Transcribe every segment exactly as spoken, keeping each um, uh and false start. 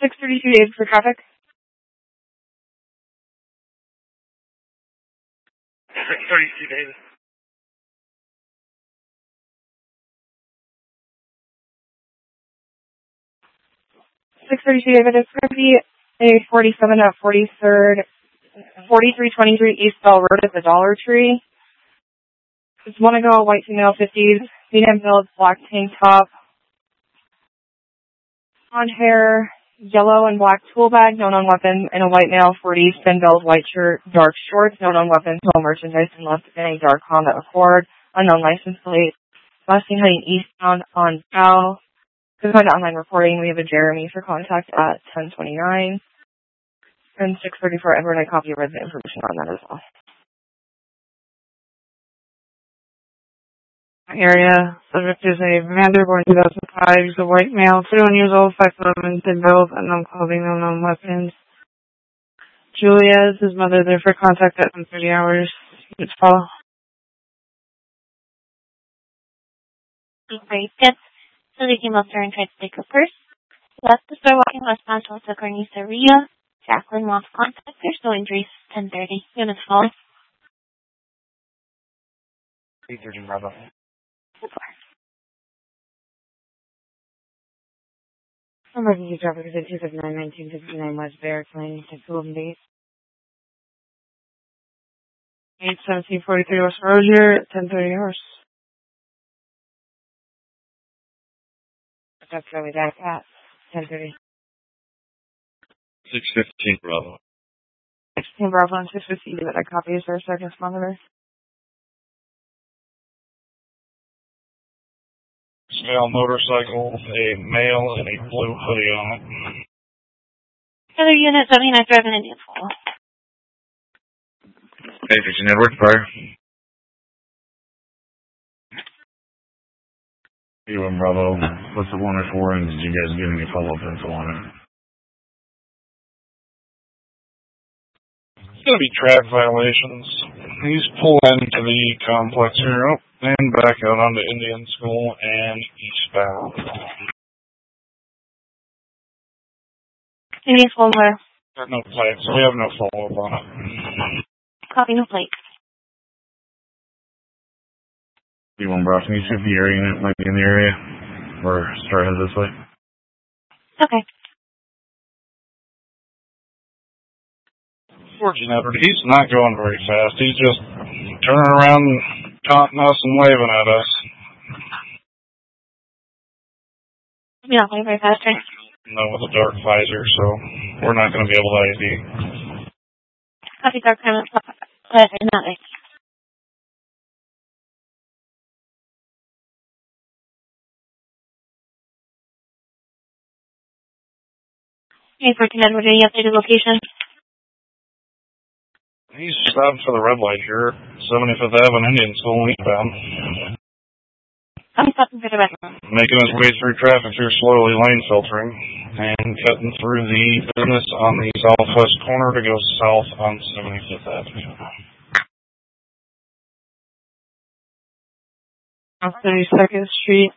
six thirty-two David for traffic. six thirty-two David. six thirty-two David, it's going to be a forty-seven at forty-third, forty-three twenty-three East Bell Road at the Dollar Tree. Just want to go white female fifties, medium build, black tank top, blonde hair, yellow and black tool bag, no known weapon, and a white male forties, thin belt, white shirt, dark shorts, no known weapon, no merchandise, and left in a dark Honda Accord, unknown license plate. Last seen heading eastbound on Cal. To find online reporting, we have a Jeremy for contact at ten twenty-nine. And six thirty-four Edward, I copy resident information on that as well. Area. Subject is a Vander born two thousand five. He's a white male, thirty-one years old, five foot eleven, thin build, unknown clothing, unknown weapons. Julia is his mother, there for contact at one thirty hours. It's follow. Great tips. So they came up there and tried to take her purse. Left the store walking westbound towards the Cornisa Ria. Jacqueline lost contact. There's no injuries. ten thirty. Units follow. eight thirty Bravo. Emergency traffic is at two fifty-nine, nineteen fifty-nine West Barracks Lane, Sullivan Base. eight seventeen forty-three West Rozier, ten thirty hours. That's going back at ten thirty. six fifteen Bravo. sixteen Bravo and six fifty, but I copy is their second monitor. Smell motorcycle, a male, and a blue hoodie on it. Other unit, seventy-nine driving Indian follow. Hey, fifteen Edward, fire. You and Bravo, what's the one for, and did you guys give me follow-up info on it? It's going to be track violations. He's pulling into the complex here, oh, and back out onto Indian School and eastbound. Indian School where? No plates, so we have no follow-up on it. Copy, no plate. You want Brock, can you see if the area unit might be in the area? Or start headed this way? Okay. Fortune Edward, he's not going very fast. He's just turning around, taunting us and waving at us. You're not going very fast, right? No, with a dark visor, so we're not going to be able to I D. Copy, dark crime, uh, not right. Hey, Fortune Edward, any updated location? He's stopped for the red light here, seventy-fifth Avenue, Indian School, eastbound. I'm stopping for the red light. Making his way through traffic here slowly, lane filtering, and cutting through the business on the southwest corner to go south on seventy-fifth Avenue. On thirty-second Street.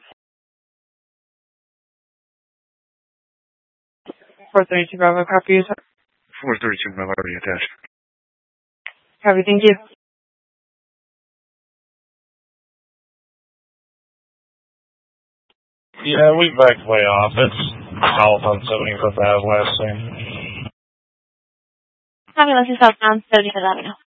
four thirty-two Bravo, copy is four thirty-two Bravo, already attached. Copy, thank you. Yeah, we backed way off. It's south on seventy-fifth Avenue, last thing. Copy, let's just southbound seventy-fifth Avenue.